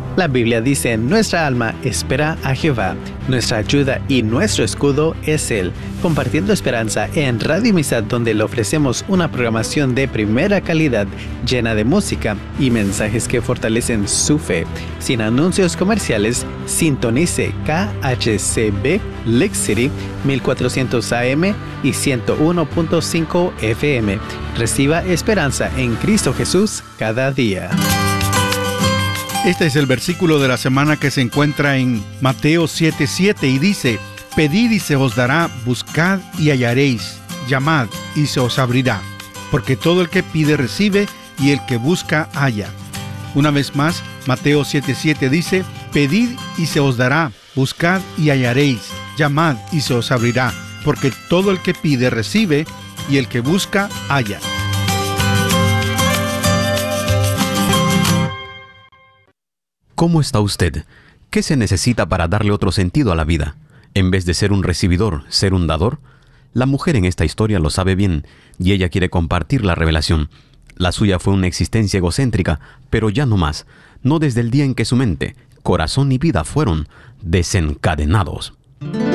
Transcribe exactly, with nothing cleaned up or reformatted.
La Biblia dice, nuestra alma espera a Jehová, nuestra ayuda y nuestro escudo es Él. Compartiendo esperanza en Radio Amistad, donde le ofrecemos una programación de primera calidad, llena de música y mensajes que fortalecen su fe. Sin anuncios comerciales, sintonice K H C B Lake City mil cuatrocientos A M y ciento uno punto cinco F M. Reciba esperanza en Cristo Jesús cada día. Este es el versículo de la semana que se encuentra en Mateo siete siete y dice: Pedid y se os dará, buscad y hallaréis, llamad y se os abrirá, porque todo el que pide recibe y el que busca halla. Una vez más, Mateo siete siete dice: Pedid y se os dará, buscad y hallaréis, llamad y se os abrirá, porque todo el que pide recibe y el que busca halla. ¿Cómo está usted? ¿Qué se necesita para darle otro sentido a la vida? En vez de ser un recibidor, ser un dador. La mujer en esta historia lo sabe bien, y ella quiere compartir la revelación. La suya fue una existencia egocéntrica, pero ya no más, no desde el día en que su mente, corazón y vida fueron desencadenados.